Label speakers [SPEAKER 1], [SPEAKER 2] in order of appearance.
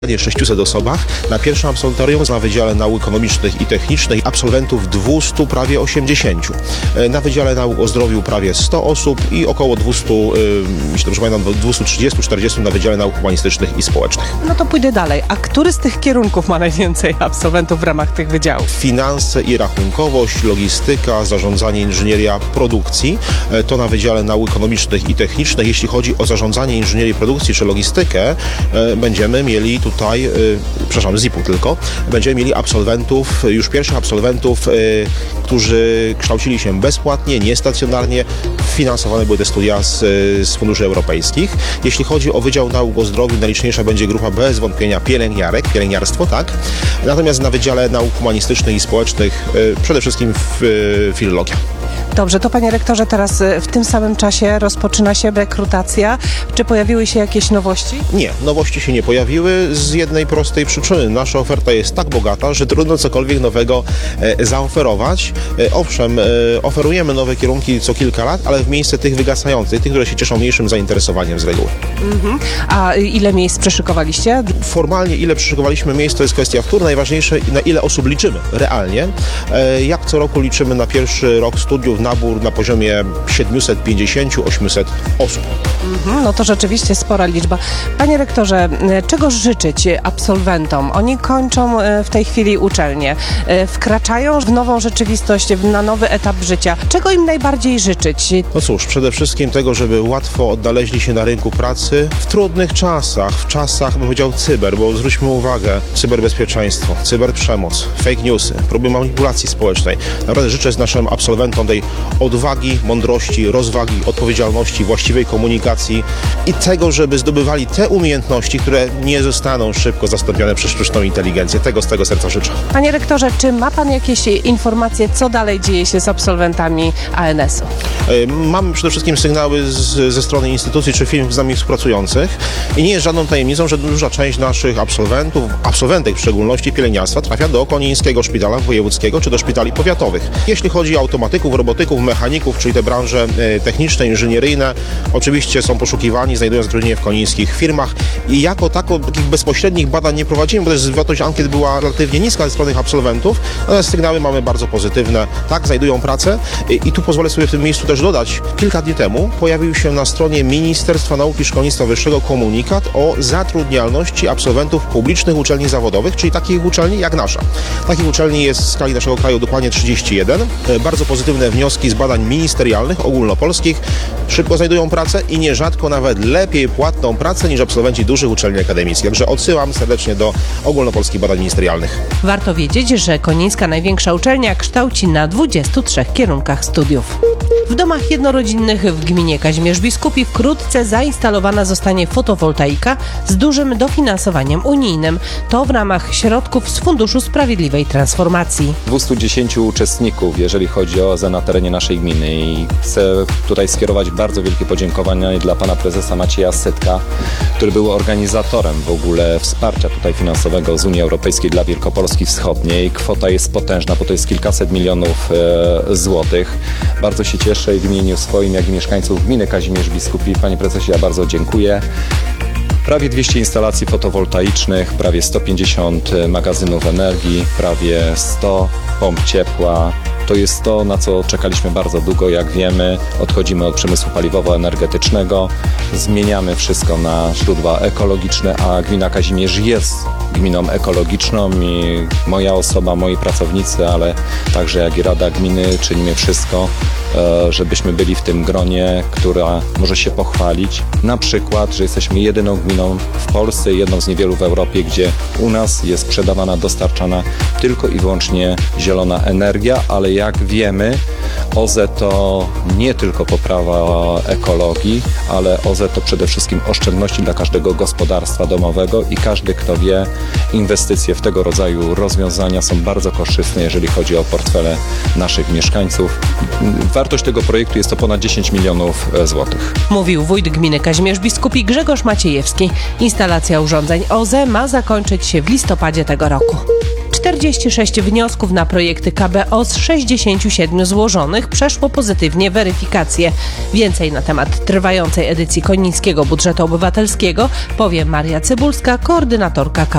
[SPEAKER 1] 600 osobach. Na pierwszym absolutorium na Wydziale Nauk Ekonomicznych i Technicznych absolwentów 200, prawie 80. Na Wydziale Nauk o Zdrowiu prawie 100 osób i około 200, jeśli dobrze pamiętam, 230-40 na Wydziale Nauk Humanistycznych i Społecznych.
[SPEAKER 2] No to pójdę dalej. A który z tych kierunków ma najwięcej absolwentów w ramach tych wydziałów?
[SPEAKER 1] Finanse i rachunkowość, logistyka, zarządzanie, inżynieria produkcji. To na Wydziale Nauk Ekonomicznych i Technicznych. Jeśli chodzi o zarządzanie inżynierii produkcji czy logistykę, będziemy mieli tutaj, ZIP-u tylko, będziemy mieli absolwentów, już pierwszych absolwentów, którzy kształcili się bezpłatnie, niestacjonarnie. Finansowane były te studia z funduszy europejskich. Jeśli chodzi o Wydział Nauk o Zdrowiu, najliczniejsza będzie grupa bez wątpienia pielęgniarstwo, tak. Natomiast na Wydziale Nauk Humanistycznych i Społecznych przede wszystkim filologia.
[SPEAKER 2] Dobrze, to panie rektorze, teraz w tym samym czasie rozpoczyna się rekrutacja. Czy pojawiły się jakieś nowości?
[SPEAKER 1] Nie, nowości się nie pojawiły z jednej prostej przyczyny. Nasza oferta jest tak bogata, że trudno cokolwiek nowego zaoferować. Owszem, oferujemy nowe kierunki co kilka lat, ale w miejsce tych wygasających, tych, które się cieszą mniejszym zainteresowaniem z reguły.
[SPEAKER 2] A ile miejsc przeszykowaliście?
[SPEAKER 1] Formalnie ile przeszykowaliśmy miejsc, to jest kwestia wtór. Najważniejsze, na ile osób liczymy realnie. Jak co roku liczymy na pierwszy rok studiów nabór na poziomie 750-800 osób.
[SPEAKER 2] No to rzeczywiście spora liczba. Panie rektorze, czego życzyć absolwentom? Oni kończą w tej chwili uczelnię, wkraczają w nową rzeczywistość, na nowy etap życia. Czego im najbardziej życzyć?
[SPEAKER 1] No cóż, przede wszystkim tego, żeby łatwo odnaleźli się na rynku pracy w trudnych czasach, w czasach, bym powiedział, cyber, bo zwróćmy uwagę, cyberbezpieczeństwo, cyberprzemoc, fake newsy, próby manipulacji społecznej. Naprawdę życzę naszym absolwentom tej odwagi, mądrości, rozwagi, odpowiedzialności, właściwej komunikacji i tego, żeby zdobywali te umiejętności, które nie zostaną szybko zastąpione przez sztuczną inteligencję. Tego z tego serca życzę.
[SPEAKER 2] Panie rektorze, czy ma pan jakieś informacje, co dalej dzieje się z absolwentami ANS-u?
[SPEAKER 1] Mamy przede wszystkim sygnały ze strony instytucji czy firm z nami współpracujących i nie jest żadną tajemnicą, że duża część naszych absolwentek w szczególności pielęgniarstwa trafia do Konińskiego Szpitala Wojewódzkiego czy do szpitali powiatowych. Jeśli chodzi o automatyków, robotyków, mechaników, czyli te branże techniczne, inżynieryjne, oczywiście są poszukiwani, znajdują zatrudnienie w konińskich firmach i jako takich bezpośrednich badań nie prowadzimy, bo też zwrotność ankiet była relatywnie niska ze strony absolwentów, natomiast sygnały mamy bardzo pozytywne. Tak, znajdują pracę i tu pozwolę sobie w tym miejscu też dodać, kilka dni temu pojawił się na stronie Ministerstwa Nauki i Szkolnictwa Wyższego komunikat o zatrudnialności absolwentów publicznych uczelni zawodowych, czyli takich uczelni jak nasza. Takich uczelni jest w skali naszego kraju dokładnie 31. Bardzo pozytywne wnioski z badań ministerialnych, ogólnopolskich, szybko znajdują pracę i nierzadko nawet lepiej płatną pracę niż absolwenci dużych uczelni akademickich. Także odsyłam serdecznie do ogólnopolskich badań ministerialnych.
[SPEAKER 2] Warto wiedzieć, że Konińska największa uczelnia kształci na 23 kierunkach studiów. W domach jednorodzinnych w gminie Kazimierz Biskupi wkrótce zainstalowana zostanie fotowoltaika z dużym dofinansowaniem unijnym. To w ramach środków z Funduszu Sprawiedliwej Transformacji.
[SPEAKER 3] 210 uczestników, jeżeli chodzi o OZE na terenie naszej gminy i chcę tutaj skierować bardzo wielkie podziękowania dla pana prezesa Macieja Sytka, który był organizatorem w ogóle wsparcia tutaj finansowego z Unii Europejskiej dla Wielkopolski Wschodniej. Kwota jest potężna, bo to jest kilkaset milionów złotych. Bardzo się cieszę i w imieniu swoim, jak i mieszkańców gminy Kazimierz Biskupi, panie prezesie, ja bardzo dziękuję. Prawie 200 instalacji fotowoltaicznych, prawie 150 magazynów energii, prawie 100 pomp ciepła. To jest to, na co czekaliśmy bardzo długo, jak wiemy. Odchodzimy od przemysłu paliwowo-energetycznego, zmieniamy wszystko na źródła ekologiczne, a gmina Kazimierz jest gminą ekologiczną i moja osoba, moi pracownicy, ale także jak i Rada Gminy czynimy wszystko, żebyśmy byli w tym gronie, która może się pochwalić. Na przykład, że jesteśmy jedyną gminą w Polsce, jedną z niewielu w Europie, gdzie u nas jest sprzedawana, dostarczana tylko i wyłącznie zielona energia, ale jak wiemy, OZE to nie tylko poprawa ekologii, ale OZE to przede wszystkim oszczędności dla każdego gospodarstwa domowego i każdy, kto wie, inwestycje w tego rodzaju rozwiązania są bardzo korzystne, jeżeli chodzi o portfele naszych mieszkańców. Wartość tego projektu jest to ponad 10 milionów złotych.
[SPEAKER 2] Mówił wójt gminy Kazimierz Biskupi Grzegorz Maciejewski. Instalacja urządzeń OZE ma zakończyć się w listopadzie tego roku. 46 wniosków na projekty KBO z 67 złożonych przeszło pozytywnie weryfikację. Więcej na temat trwającej edycji Konińskiego Budżetu Obywatelskiego powie Maria Cybulska, koordynatorka KBO.